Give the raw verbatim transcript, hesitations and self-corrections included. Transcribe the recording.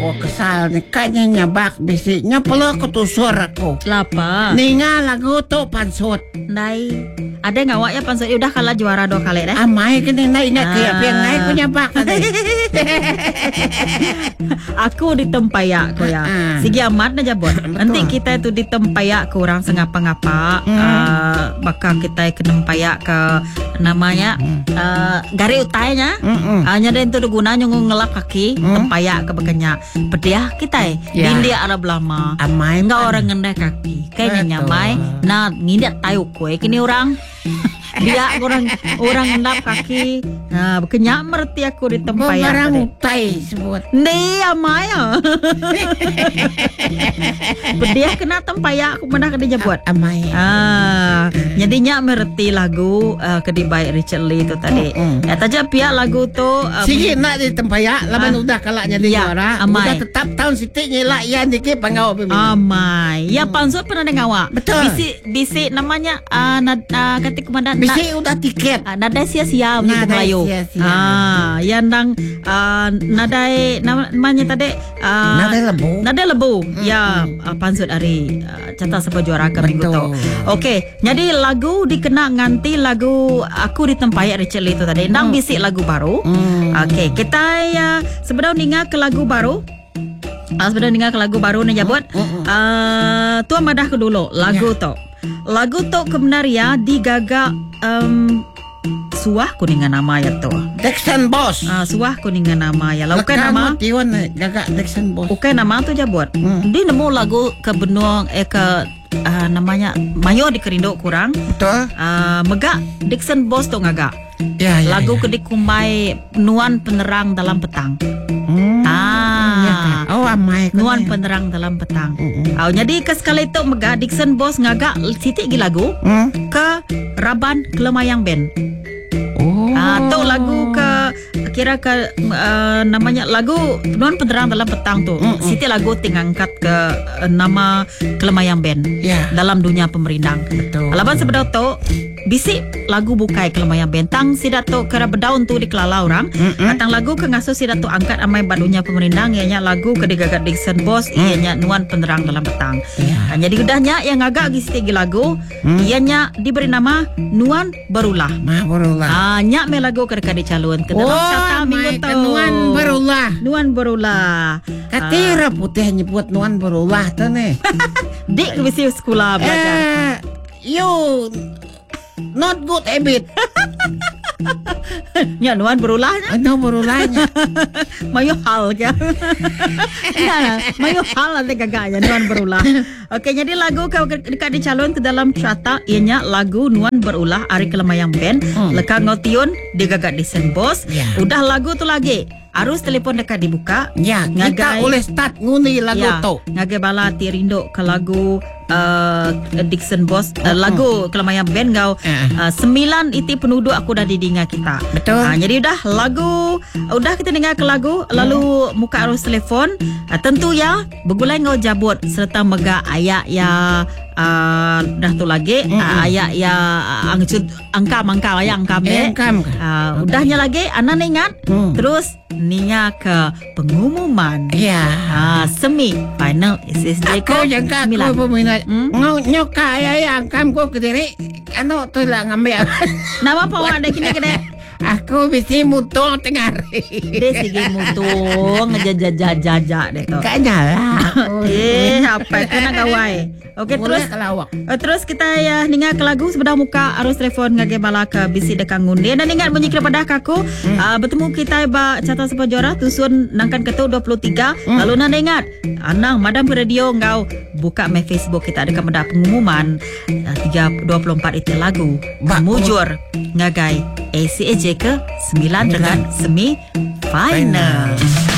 ako kesal ni kanya nyabak bisinya pala ketusur aku. Lapa. Ninga lagu tu pansut. Nai. Ada ngawak ya pansut. Udah kalah juara dua kali dah. Amai kini na ingat Ah. kaya piang ngai ku nyabak tadi. Aku di tempayak ko ya. Ah. Sige amat na jabot. Betul. Nanti kita itu di tempayak ko orang sengapa-ngapa. Hmm. Uh, baka kita ke tempayak ke namanya uh, gari utainya. Mm-mm. Hanya uh, itu guna nyung ngelap kaki Hmm. tempayak ke bekenya. Pediah kita Ya. di India Arab lama. Amai Enggak pan. orang ngendai kaki. Kayaknya Betul. nyamai. Nah, ngindak tayu kue kini orang. Dia orang orang ngendap kaki. Nah, bekenya merti aku di tempayak. Barang tadi. utai sebut. Ni amaya. Berdia kena tempayak aku pernah kena jabut. Amai. Ah, jadinya merti lagu uh, kedi baik Richard Lee tu tadi. Mm-mm. Ya taja pihak lagu tu um, Sige nak di tempayak laban Ah. udah kalaknya di Ya, juara. amai. Udah tetap tahun sitik nyelak yan dikit pangau pemimpin. Amai. Ya pansut pernah dengar awak. Betul. Bisi bisi namanya uh, nad, uh, ketik komandan Bisi udah tiket. Uh, nadai sia-sia begitu Nadai Melayu. sia-sia. Ah, yang nang uh, nadai namanya tadi uh, Nadai lebu. Nadai lebu. Ya, uh, pansut hari uh, cata sepa juara ke minggu tu. Betul. Okey, jadi lagu dikena nganti lagu aku di tempayak Richard Lee tu tadi. Nang bisik lagu baru. Hmm. Okey, kita ya sebenarnya dengar ke lagu baru. Uh, sebenarnya dengar ke lagu baru ni jabut. Uh, tuan madah ke dulu lagu tu. Lagu tu kebenaria digagak um, suah kuningan nama ya tu. Dexon Boss. Ah, suah kuningan nama ya. Laukai nama. Tiwan gagak Dexon Boss. Ukai nama tu jabut. Hmm. Dia nemu lagu ke benua eh ke uh, namanya Mayo di Kerindo kurang. Betul. Uh, megak Dixon Boss tu ngagak. Ya, ya. Lagu ya. kedik kumai Nuan Penerang Dalam Petang. Hmm. Ah. Ya, kan? Oh, amai. kan Nuan ya. Penerang Dalam Petang. Mm-mm. Oh, jadi ke sekali itu megak Dixon Boss ngagak titik gi lagu Hmm. ke Raban Kelemayang Band. Oh. Ah, tu lagu ke kira ke uh, namanya lagu Nuan Penerang Dalam Petang tu. Mm-mm. Siti lagu tingangkat ke uh, nama Kelemayang Band Ya. dalam dunia pemerindang. Betul. Alaban sebedah tu bisik lagu bukai Kelemayang Band. Tang sidat tu kera berdaun tu di kelala orang. Mm-mm. Atang lagu ke ngasuh sidat tu angkat amai badunya pemerindang ianya lagu ke digagat Dixon Boss ianya Nuan Penerang Dalam Petang. Ya. Ah, jadi udahnya yang agak gisi lagu Hmm. ianya diberi nama Nuan Berulah. Ma berulah. Ah, nyak me lagu kereka dicalon ke dalam cata minggu tu. Nuan berulah. Nuan Berulah. Katira putih nyebut Nuan berulah tu nih. Dik bisi sekolah belajar. Eh, you not good habit. Nyak Nuan Berulahnya. Ano berulahnya? Mayo hal ke? Ya, mayo hal ada gagaknya Nuan Berulah. Okey, jadi lagu kau dekat dicalon ke dalam cata ianya lagu Nuan Berulah Ari Kelemayang Band. Hmm. Leka ngotion digagak Dixon Boss. Ya. Udah lagu tu lagi. Arus telefon dekat dibuka. Ya, kita Ngagai. boleh start ngundi lagu Ya, tu. ngage bala ti rindo ke lagu uh, Dixon Boss uh, lagu Kelemayang Band kau Eh. uh, sembilan iti penduduk aku dah didinga kita. Betul. Ah, jadi udah lagu udah kita dengar ke lagu lalu muka arus telefon uh, tentu ya begulai ngau jabut serta mega ayak ya uh, dah tu lagi uh, ayak ya uh, angcut angkam angkam ayak angkam Eh, eh. angkam ke? Uh, udahnya lagi anak ingat Hmm. terus ninga ke pengumuman. Ya. Ah, semi final S S J Aku ke jaga sembilan. aku peminat. Hmm? Ngau nyoka ya yang kam ko kediri. Ano tu lah ngambil. Nama apa awak ada kini kena? Aku bisi mutung tengah hari. Dia sige mutung ngejajajajajak deh tu. Kak nyala. Eh, apa kena gawai. Okey, terus kelawak. uh, terus kita ya ninga ke lagu sebelah muka arus telefon ngage bala ke bisi dekang ngunde dan ingat bunyi kepada kaku uh, bertemu kita ba cata sepajora tusun nangkan ketu dua puluh tiga lalu nanda ingat anang madam radio ngau buka my Facebook kita ada kepada pengumuman uh, tiga dua puluh empat itu lagu Ba- mujur ngagai A C A J ke sembilan dengan semi final.